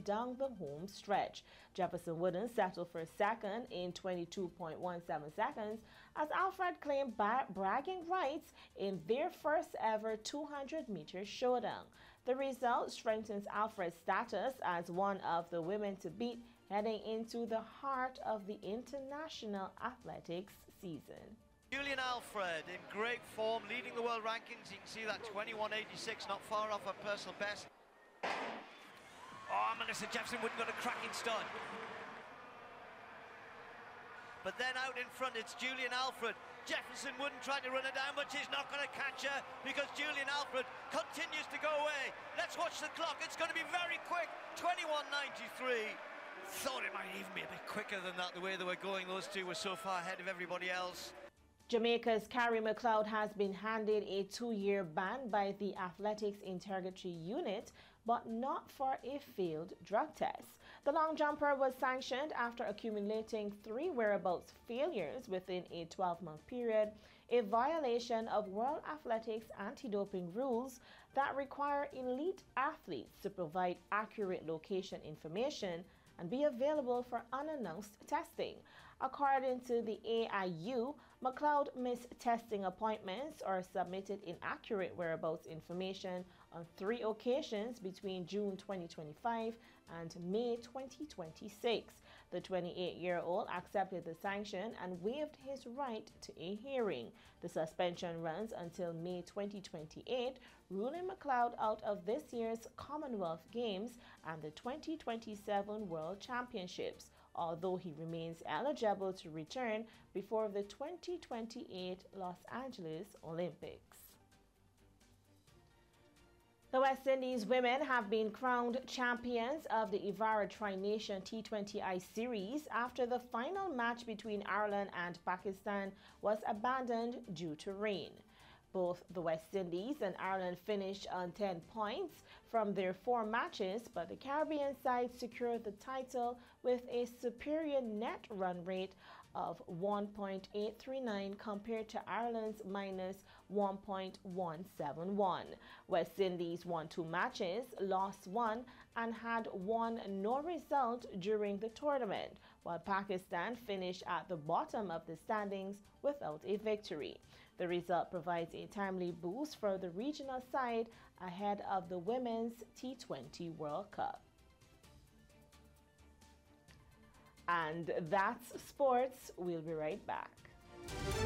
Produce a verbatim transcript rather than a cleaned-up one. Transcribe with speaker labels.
Speaker 1: down the home stretch. Jefferson Wooden settled for second in twenty-two point one seven seconds as Alfred claimed bragging rights in their first ever two hundred meter showdown. The result strengthens Alfred's status as one of the women to beat heading into the heart of the international athletics season.
Speaker 2: Julian Alfred in great form, leading the world rankings. You can see that twenty-one eighty-six, not far off her personal best. Oh, Melissa Jefferson Wooden got a cracking start. But then out in front, it's Julian Alfred. Jefferson Wooden tried to run her down, but she's not going to catch her because Julian Alfred continues to go away. Let's watch the clock. It's going to be very quick. twenty-one ninety-three. Thought it might even be a bit quicker than that, the way they were going. Those two were so far ahead of everybody else.
Speaker 1: Jamaica's Carrie McLeod has been handed a two-year ban by the Athletics Integrity Unit, but not for a failed drug test. The long jumper was sanctioned after accumulating three whereabouts failures within a twelve-month period, a violation of World Athletics anti-doping rules that require elite athletes to provide accurate location information and be available for unannounced testing. According to the A I U, McLeod missed testing appointments or submitted inaccurate whereabouts information on three occasions between June twenty twenty-five and May twenty twenty-six. The twenty-eight-year-old accepted the sanction and waived his right to a hearing. The suspension runs until May twenty twenty-eight, ruling McLeod out of this year's Commonwealth Games and the twenty twenty-seven World Championships, although he remains eligible to return before the twenty twenty-eight Los Angeles Olympics. The West Indies women have been crowned champions of the Evara Tri-Nation T twenty I Series after the final match between Ireland and Pakistan was abandoned due to rain. Both the West Indies and Ireland finished on ten points from their four matches, but the Caribbean side secured the title with a superior net run rate of one point eight three nine compared to Ireland's minus one point one seven one. West Indies won two matches, lost one, and had won no result during the tournament, while Pakistan finished at the bottom of the standings without a victory. The result provides a timely boost for the regional side ahead of the Women's T twenty World Cup. And that's sports. We'll be right back.